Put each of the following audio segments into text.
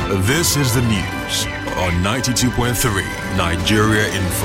This is the news on 92.3 Nigeria Info.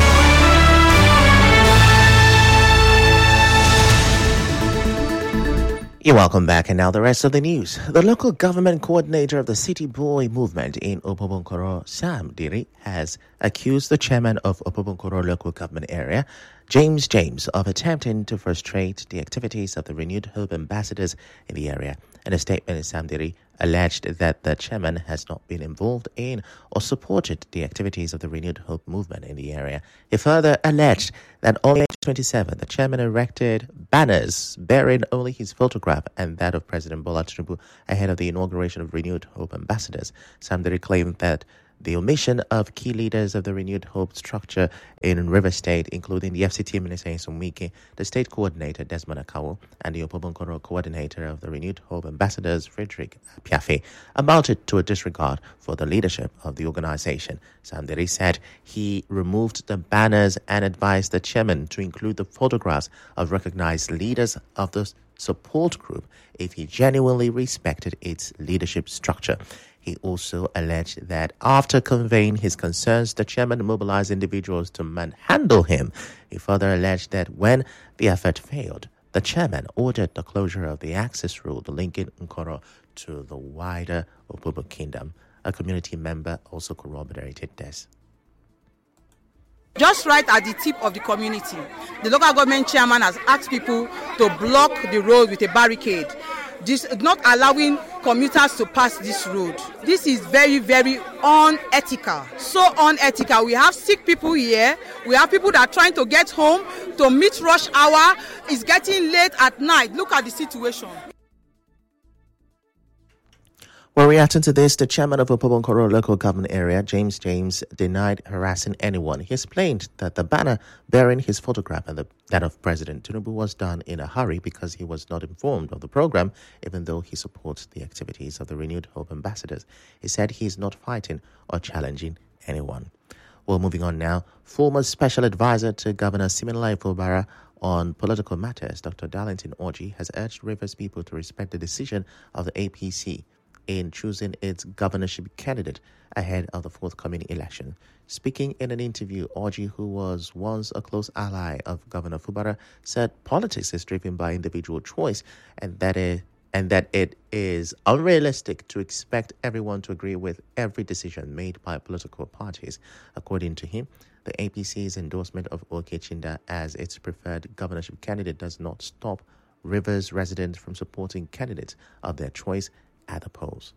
You're welcome back, and now the rest of the news. The local government coordinator of the City Boy movement in Opobonkoro, Sam Diri, has accused the chairman of Opobonkoro local government area, James, of attempting to frustrate the activities of the Renewed Hope ambassadors in the area. In a statement, Sam Diri alleged that the chairman has not been involved in or supported the activities of the Renewed Hope movement in the area. He further alleged that on May 27, the chairman erected banners bearing only his photograph and that of President Bola Tinubu ahead of the inauguration of Renewed Hope ambassadors. Sam Diri claimed that the omission of key leaders of the Renewed Hope structure in River State, including the FCT Minister Nyesom Wike, the state coordinator Desmond Akawo, and the Opobonkoro coordinator of the Renewed Hope ambassadors Frederick Piafe, amounted to a disregard for the leadership of the organization. Sam Diri said he removed the banners and advised the chairman to include the photographs of recognized leaders of the support group if he genuinely respected its leadership structure. He also alleged that after conveying his concerns, the chairman mobilized individuals to manhandle him. He further alleged that when the effort failed, the chairman ordered the closure of the access road linking Nkoro to the wider Opobo Kingdom. A community member also corroborated this. Just right at the tip of the community, the local government chairman has asked people to block the road with a barricade, not allowing commuters to pass this road. This is very, very unethical. So unethical. We have sick people here. We have people that are trying to get home to meet rush hour. It's getting late at night. Look at the situation. Well, reacting to this, the chairman of Opobonkoro local government area, James, denied harassing anyone. He explained that the banner bearing his photograph and that of President Tinubu was done in a hurry because he was not informed of the program, even though he supports the activities of the Renewed Hope ambassadors. He said he is not fighting or challenging anyone. Well, moving on now, former special advisor to Governor Siminalayi Fubara on political matters, Dr. Darlington Orji, has urged Rivers people to respect the decision of the APC in choosing its governorship candidate ahead of the forthcoming election. Speaking in an interview, Orji, who was once a close ally of Governor Fubara, said politics is driven by individual choice and that it is unrealistic to expect everyone to agree with every decision made by political parties. According to him, the APC's endorsement of Oke Chinda as its preferred governorship candidate does not stop Rivers residents from supporting candidates of their choice at the polls.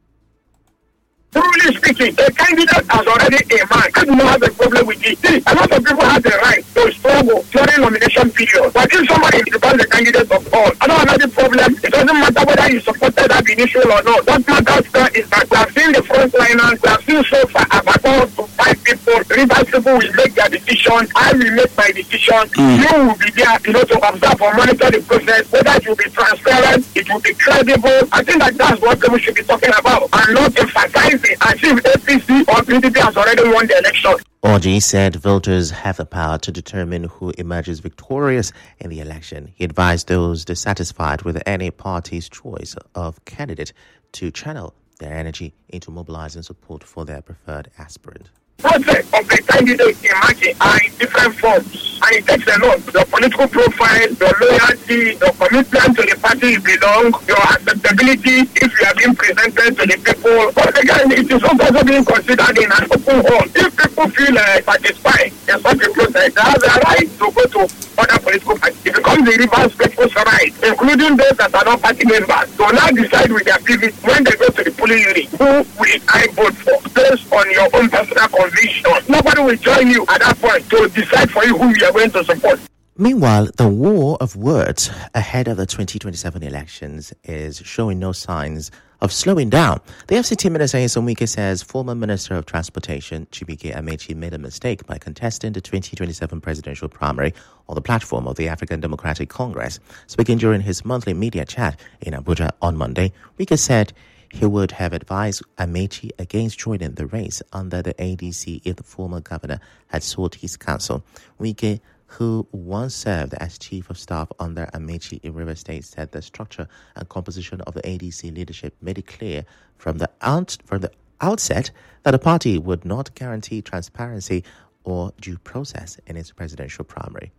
Truly speaking, the candidate has already a man. I do not have a problem with it. See, a lot of people have the right to struggle during nomination period. But if somebody becomes the candidate of all, I don't have any problem. It doesn't matter whether you supported that initial or not. What matters is that we have seen the frontliners, we have seen so far about 4 to 5 people. Rivers people will make their decision. I will make my decision. You will be there, to observe or monitor the process. Whether it will be transparent, it will be credible. I think that's what people should be talking about and not emphasizing as if APC or PDP has already won the election. Orji said voters have the power to determine who emerges victorious in the election. He advised those dissatisfied with any party's choice of candidate to channel their energy into mobilizing support for their preferred aspirant. Process of the candidate are in different forms, and it takes a lot. Your political profile, your loyalty, your commitment to the party you belong, your acceptability if you have been presented to the people. But again, it is also being considered in an open hall. If people feel satisfied in such a process, they have the right to go to other political parties. It becomes the Rivers people's right, including those that are not party members, to now decide with their PVC when they go to the polling unit who will I vote for based on your own personal conviction. Nobody will join you at that point to decide for you who you are going to support. Meanwhile, the war of words ahead of the 2027 elections is showing no signs of slowing down. The FCT Minister Nyesom Wike says former Minister of Transportation Chibuike Amechi made a mistake by contesting the 2027 presidential primary on the platform of the African Democratic Congress. Speaking during his monthly media chat in Abuja on Monday, Wike said he would have advised Amechi against joining the race under the ADC if the former governor had sought his counsel. Wike who once served as Chief of Staff under Amechi in Rivers State, said the structure and composition of the ADC leadership made it clear from the outset that the party would not guarantee transparency or due process in its presidential primary.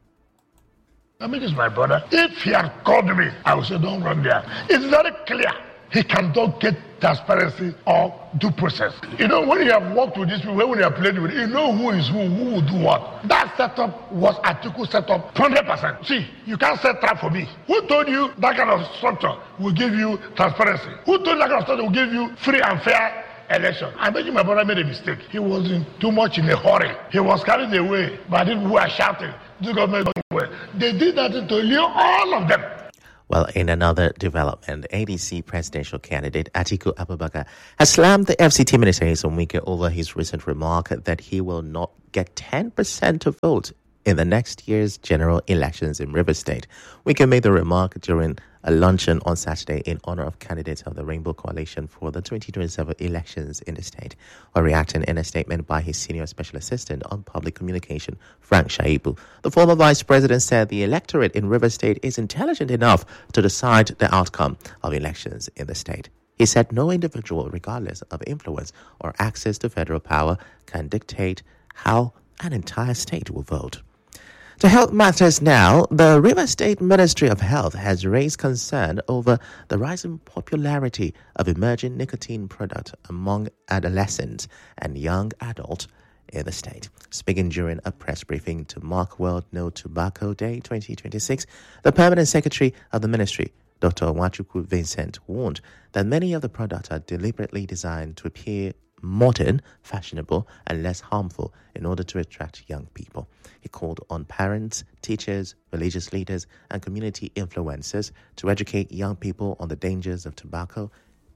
Amechi is my brother. If he had called me, I would say don't run there. It's very clear. He cannot get transparency or due process. You know, when you have worked with these people, when you have played with, you know who is who will do what. That setup was Atiku set up 100%. See, you can't set trap for me. Who told you that kind of structure will give you transparency? Who told you that kind of structure will give you free and fair election? I bet you my brother made a mistake. He was too much in a hurry. He was carried away by people who are shouting, "The government don't well." They did that to lure all of them. Well, in another development, ADC presidential candidate Atiku Abubakar has slammed the FCT Minister Nyesom Wike over his recent remark that he will not get 10% of votes in the next year's general elections in Rivers State. Wike made the remark during a luncheon on Saturday in honor of candidates of the Rainbow Coalition for the 2027 elections in the state, while reacting in a statement by his senior special assistant on public communication, Frank Shaibu. The former vice president said the electorate in Rivers State is intelligent enough to decide the outcome of elections in the state. He said no individual, regardless of influence or access to federal power, can dictate how an entire state will vote. To health matters now, the Rivers State Ministry of Health has raised concern over the rising popularity of emerging nicotine products among adolescents and young adults in the state. Speaking during a press briefing to mark World No Tobacco Day 2026, the Permanent Secretary of the Ministry, Dr. Nwachukwu Vincent, warned that many of the products are deliberately designed to appear modern, fashionable, and less harmful in order to attract young people. He called on parents, teachers, religious leaders, and community influencers to educate young people on the dangers of tobacco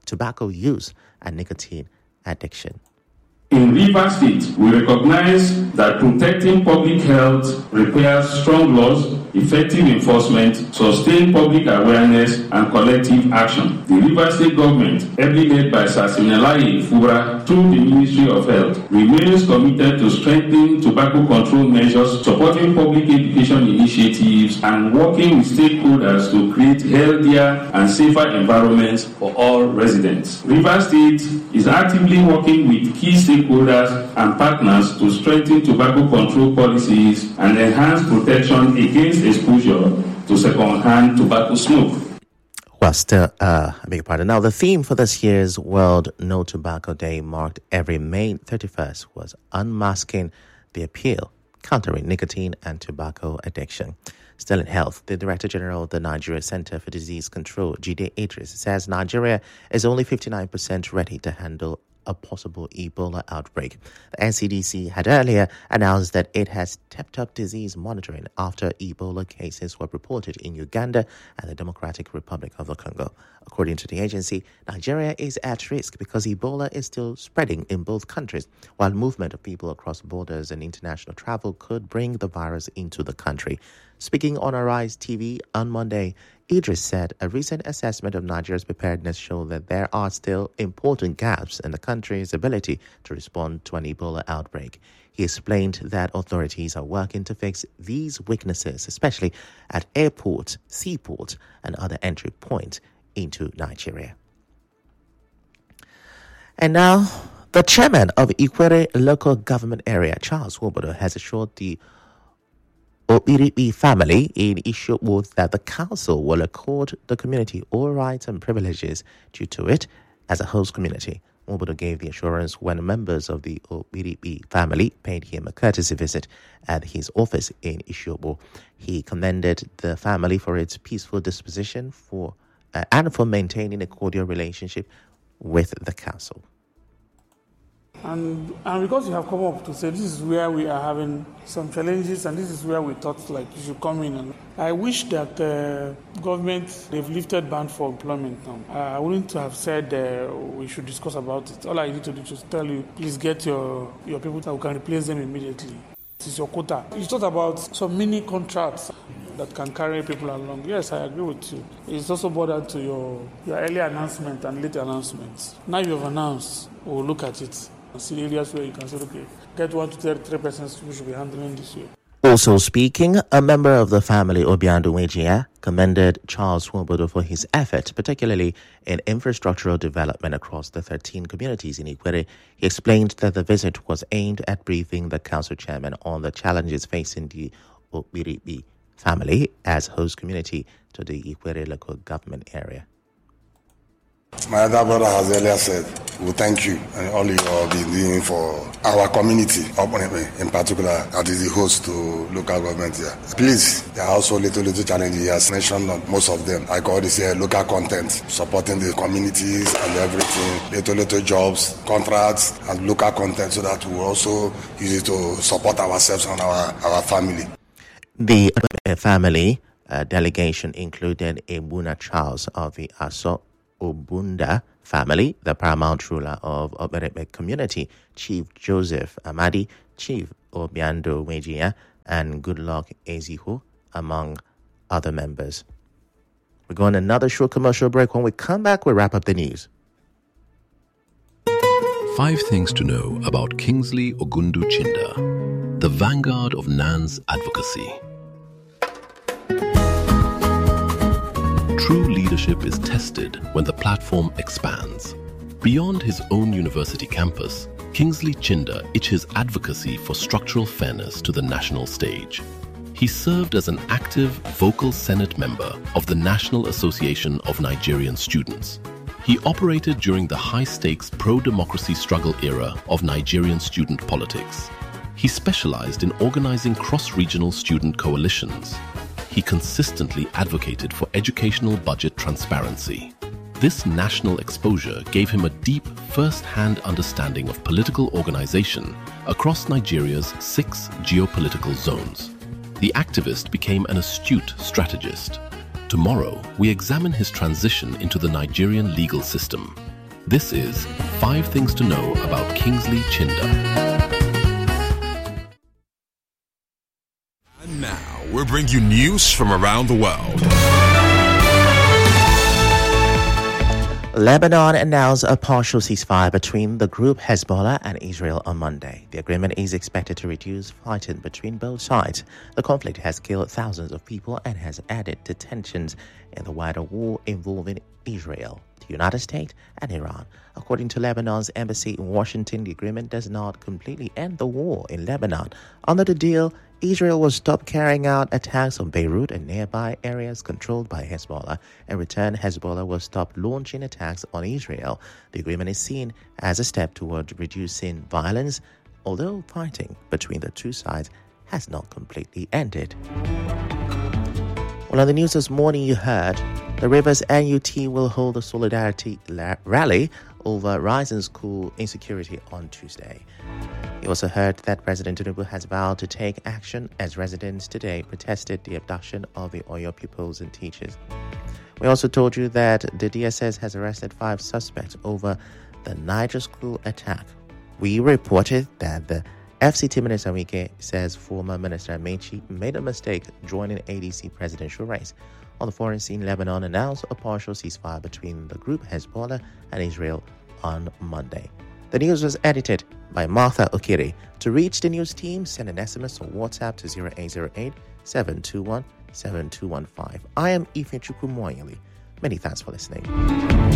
use, and nicotine addiction. In Rivers State, we recognize that protecting public health requires strong laws, effective enforcement, sustained public awareness, and collective action. The Rivers State government, ably led by Sir Siminalayi Fubara through the Ministry of Health, remains committed to strengthening tobacco control measures, supporting public education initiatives, and working with stakeholders to create healthier and safer environments for all residents. Rivers State is actively working with key stakeholders and partners to strengthen tobacco control policies and enhance protection against exposure to second-hand tobacco smoke. Well, still, I beg your pardon. Now, the theme for this year's World No Tobacco Day, marked every May 31st, was unmasking the appeal, countering nicotine and tobacco addiction. Still in health, the Director General of the Nigeria Center for Disease Control, Jide Idris, says Nigeria is only 59% ready to handle a possible Ebola outbreak. The NCDC had earlier announced that it has stepped up disease monitoring after Ebola cases were reported in Uganda and the Democratic Republic of the Congo. According to the agency, Nigeria is at risk because Ebola is still spreading in both countries, while movement of people across borders and international travel could bring the virus into the country. Speaking on Arise TV on Monday, Idris said a recent assessment of Nigeria's preparedness showed that there are still important gaps in the country's ability to respond to an Ebola outbreak. He explained that authorities are working to fix these weaknesses, especially at airports, seaports, and other entry points into Nigeria. And now, the chairman of Ikwere Local Government Area, Charles Wobodo, has assured the Obiribi family in Ishiokpo that the council will accord the community all rights and privileges due to it as a host community. Wobodo gave the assurance when members of the Obiribi family paid him a courtesy visit at his office in Ishiokpo. He commended the family for its peaceful disposition and for maintaining a cordial relationship with the council. And because you have come up to say this is where we are having some challenges and this is where we thought like you should come in. And I wish that government, they've lifted ban for employment now. I wouldn't have said we should discuss about it. All I need to do is tell you, please get your people that we can replace them immediately. This is your quota. You talked about some mini contracts that can carry people along. Yes, I agree with you. It's also bordered to your early announcement and late announcements. Now you have announced, we'll look at it. See areas where you can say, okay, get 1 to 3 persons who should be handling this year. Also speaking, a member of the family, Obiando Wejia, commended Charles Swobodo for his efforts, particularly in infrastructural development across the 13 communities in Ikwere. He explained that the visit was aimed at briefing the council chairman on the challenges facing the Obiribi family as host community to the Ikwere local government area. My other brother has earlier said, we thank you and all you have been doing for our community, in particular, that is the host to local government here. Please, there are also little challenges. He has mentioned most of them. Like all this local content, supporting the communities and everything, little jobs, contracts, and local content so that we will also use it to support ourselves and our family. The family delegation included Ebuna Charles of the Aso Obunda family, the paramount ruler of Oberebe community, Chief Joseph Amadi, Chief Obiando Wejia, and Goodluck Ezihu, among other members. We're going another short commercial break. When we come back, we'll wrap up the news. 5 things to know about Kingsley Ogundu Chinda, the vanguard of NAN's advocacy. True leadership is tested when the platform expands. Beyond his own university campus, Kingsley Chinda itches advocacy for structural fairness to the national stage. He served as an active, vocal Senate member of the National Association of Nigerian Students. He operated during the high-stakes pro-democracy struggle era of Nigerian student politics. He specialized in organizing cross-regional student coalitions. He consistently advocated for educational budget transparency. This national exposure gave him a deep, first-hand understanding of political organization across Nigeria's 6 geopolitical zones. The activist became an astute strategist. Tomorrow, we examine his transition into the Nigerian legal system. This is 5 Things to Know about Kingsley Chinda. And now, we'll bring you news from around the world. Lebanon announced a partial ceasefire between the group Hezbollah and Israel on Monday. The agreement is expected to reduce fighting between both sides. The conflict has killed thousands of people and has added to tensions in the wider war involving Israel, the United States, and Iran. According to Lebanon's embassy in Washington, the agreement does not completely end the war in Lebanon. Under the deal, Israel will stop carrying out attacks on Beirut and nearby areas controlled by Hezbollah. In return, Hezbollah will stop launching attacks on Israel. The agreement is seen as a step toward reducing violence, although fighting between the two sides has not completely ended. Well, on the news this morning, you heard the Rivers NUT will hold a solidarity rally over rising school insecurity on Tuesday. You also heard that President Tinubu has vowed to take action as residents today protested the abduction of the Oyo pupils and teachers. We also told you that the DSS has arrested 5 suspects over the Niger school attack. We reported that the FCT Minister Wike says former Minister Amechi made a mistake joining ADC presidential race. On the foreign scene, Lebanon announced a partial ceasefire between the group Hezbollah and Israel on Monday. The news was edited by Martha Okiri. To reach the news team, send an SMS or WhatsApp to 0808-721-7215. I am Ifechukwu Moyeli. Many thanks for listening.